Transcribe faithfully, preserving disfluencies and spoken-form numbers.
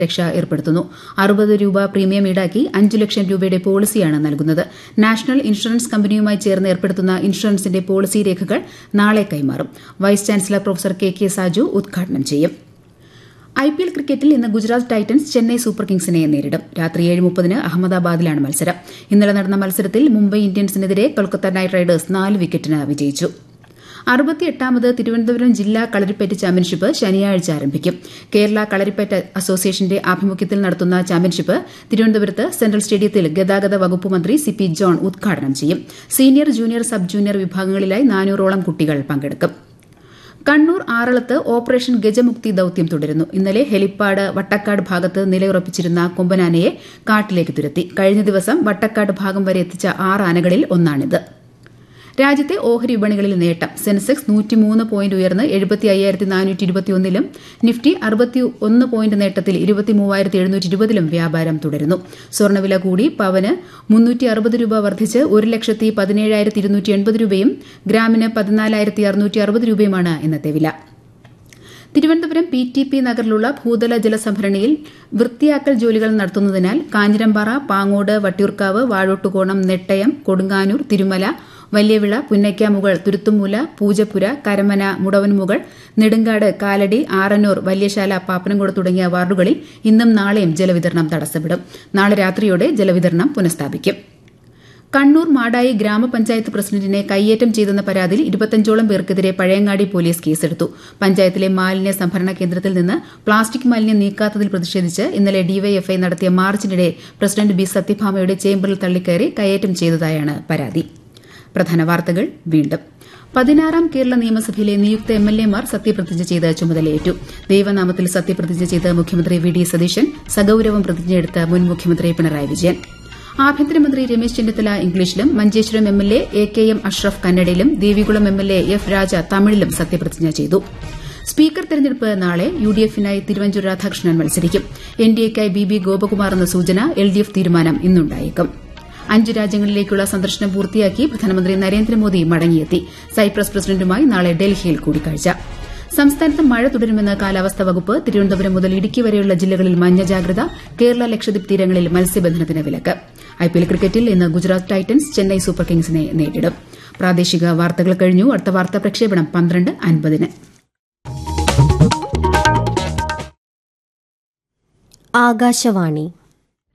രക്ഷ ഏർപ്പെടുത്തുന്നു. അറുപത് രൂപ പ്രീമിയം ഈടാക്കി അഞ്ചു ലക്ഷം രൂപയുടെ പോളിസിയാണ് നൽകുന്നത്. നാഷണൽ ഇൻഷുറൻസ് കമ്പനിയുമായി ചേർന്ന് ഏർപ്പെടുത്തുന്ന ഇൻഷുറൻസിന്റെ പോളിസി രേഖകൾ നാളെ കൈമാറും. Vice chancellor professor K K Saju ഉദ്ഘാടനം ചെയ്യും. ഐ പി എൽ ക്രിക്കറ്റിൽ ഇന്ന് ഗുജറാത്ത് ടൈറ്റൻസ് ചെന്നൈ സൂപ്പർ കിങ്സിനെ നേരിടും. രാത്രി ഏഴ് മുപ്പതിന് അഹമ്മദാബാദിലാണ് മത്സരം. ഇന്നലെ നടന്ന മത്സരത്തിൽ മുംബൈ ഇന്ത്യൻസിനെതിരെ കൊൽക്കത്ത നൈറ്റ് റൈഡേഴ്സ് നാല് വിക്കറ്റിന് വിജയിച്ചു. അറുപത്തിയെട്ടാമത് തിരുവനന്തപുരം ജില്ലാ കളരിപ്പയറ്റ് ചാമ്പ്യൻഷിപ്പ് ശനിയാഴ്ച ആരംഭിക്കും. കേരള കളരിപ്പയറ്റ് അസോസിയേഷന്റെ ആഭിമുഖ്യത്തിൽ നടത്തുന്ന ചാമ്പ്യൻഷിപ്പ് തിരുവനന്തപുരത്ത് സെൻട്രൽ സ്റ്റേഡിയത്തിൽ ഗതാഗത വകുപ്പ് മന്ത്രി സി പി ജോൺ ഉദ്ഘാടനം ചെയ്യും. സീനിയർ ജൂനിയർ സബ് ജൂനിയർ വിഭാഗങ്ങളിലായി നാനൂറോളം കുട്ടികൾ പങ്കെടുക്കും. കണ്ണൂർ ആറളത്ത് ഓപ്പറേഷൻ ഗജമുക്തി ദൌത്യം തുടരുന്നു. ഇന്നലെ ഹെലിപ്പാഡ് വട്ടക്കാട് ഭാഗത്ത് നിലയുറപ്പിച്ചിരുന്ന കൊമ്പനാനയെ കാട്ടിലേക്ക് തുരത്തി. കഴിഞ്ഞ ദിവസം വട്ടക്കാട് ഭാഗം വരെ എത്തിച്ച ആറ് ആനകളിൽ ഒന്നാണിത്. രാജ്യത്തെ ഓഹരി വിപണികളിൽ നേട്ടം. സെൻസെക്സ് നൂറ്റിമൂന്ന് പോയിന്റ് ഉയർന്ന് എഴുപത്തി അയ്യായിരത്തി നാനൂറ്റി ഇരുപത്തിയൊന്നിലും നിഫ്റ്റി അറുപത്തി ഒന്ന് പോയിന്റ് നേട്ടത്തിൽ ഇരുപത്തി മൂവായിരത്തി എഴുന്നൂറ്റി ഇരുപതിലും വ്യാപാരം തുടരുന്നു. സ്വർണ്ണവില കൂടി പവന് മുന്നൂറ്റി അറുപത് രൂപ വർദ്ധിച്ച് ഒരു ലക്ഷത്തി പതിനേഴായിരത്തി ഇരുന്നൂറ്റി എൺപത് രൂപയും ഗ്രാമിന് പതിനാലായിരത്തി അറുന്നൂറ്റി അറുപത് രൂപയുമാണ് ഇന്നത്തെ വില. തിരുവനന്തപുരം പി ടി പി നഗറിലുള്ള ഭൂതല ജലസംഭരണിയിൽ വൃത്തിയാക്കൽ ജോലികൾ നടത്തുന്നതിനാൽ കാഞ്ഞിരമ്പാറ, പാങ്ങോട്, വട്ടിയൂർക്കാവ്, വാഴോട്ടുകോണം, നെട്ടയം, കൊടുങ്ങാനൂർ, തിരുമല, വലിയവിള, പുന്നയ്ക്കാമുകൾ, തുരുത്തുമൂല, പൂജപ്പുര, കരമന, മുടവൻമുകൾ, നെടുങ്കാട്, കാലടി, ആറന്നൂർ, വലിയശാല, പാപ്പനംകോട് തുടങ്ങിയ വാർഡുകളിൽ ഇന്നും നാളെയും ജലവിതരണം തടസ്സപ്പെടും. നാളെ രാത്രിയോടെ ജലവിതരണം പുനഃസ്ഥാപിക്കും. കണ്ണൂർ മാടായി ഗ്രാമപഞ്ചായത്ത് പ്രസിഡന്റിനെ കയ്യേറ്റം ചെയ്തെന്ന പരാതിയിൽ ഇരുപത്തഞ്ചോളം പേർക്കെതിരെ പഴയങ്ങാടി പോലീസ് കേസെടുത്തു. പഞ്ചായത്തിലെ മാലിന്യ സംഭരണ കേന്ദ്രത്തിൽ നിന്ന് പ്ലാസ്റ്റിക് മാലിന്യം നീക്കാത്തതിൽ പ്രതിഷേധിച്ച് ഇന്നലെ ഡിവൈഎഫ്ഐ നടത്തിയ മാർച്ചിനിടെ പ്രസിഡന്റ് ബി സത്യഭാമയുടെ ചേംബറിൽ തള്ളിക്കയറി കയ്യേറ്റം ചെയ്തതായാണ് പരാതി. പ്രധാന വാർത്തകൾ വീണ്ടും. പതിനാറാം കേരള നിയമസഭയിലെ നിയുക്ത എം എൽ എമാർ സത്യപ്രതിജ്ഞ ചെയ്ത് ചുമതലയേറ്റു. ദൈവനാമത്തിൽ സത്യപ്രതിജ്ഞ ചെയ്ത് മുഖ്യമന്ത്രി വി ഡി സതീശൻ സഗൌരവം പ്രതിജ്ഞയെടുത്ത മുൻ മുഖ്യമന്ത്രി പിണറായി വിജയൻ. ആഭ്യന്തരമന്ത്രി രമേശ് ചെന്നിത്തല ഇംഗ്ലീഷിലും Manjeshwaram M L A A K M Ashraf കന്നഡയിലും Devikulam M L A F രാജ തമിഴിലും സത്യപ്രതിജ്ഞ ചെയ്തു. സ്പീക്കർ തെരഞ്ഞെടുപ്പ് നാളെ. യു ഡി എഫിനായി തിരുവഞ്ചൂർ രാധാകൃഷ്ണൻ മത്സരിക്കും. N D എക്കായി B B Gopakumar എന്ന സൂചന. എൽ ഡി എഫ് തീരുമാനം ഇന്നുണ്ടായേക്കും. അഞ്ച് രാജ്യങ്ങളിലേക്കുള്ള സന്ദർശനം പൂർത്തിയാക്കി പ്രധാനമന്ത്രി നരേന്ദ്രമോദി മടങ്ങിയെത്തി. സൈപ്രസ് പ്രസിഡന്റുമായി നാളെ ഡൽഹിയിൽ കൂടിക്കാഴ്ച. സംസ്ഥാനത്ത് മഴ തുടരുമെന്ന് കാലാവസ്ഥാ വകുപ്പ്. തിരുവനന്തപുരം മുതൽ ഇടുക്കി വരെയുള്ള ജില്ലകളിൽ മഞ്ഞ ജാഗ്രത. കേരള ലക്ഷദ്വീപ് തീരങ്ങളിൽ മത്സ്യബന്ധനത്തിന് വിലക്ക്. ഐപിഎൽ ക്രിക്കറ്റിൽ ഇന്ന് ഗുജറാത്ത് ടൈറ്റൻസ് ചെന്നൈ സൂപ്പർ കിങ്സിനെ നേരിടും. പ്രാദേശിക വാർത്തകൾ കഴിഞ്ഞു. അടുത്ത വാർത്താ പ്രക്ഷേപണം പന്ത്രണ്ട് അൻപതിന്. ആകാശവാണി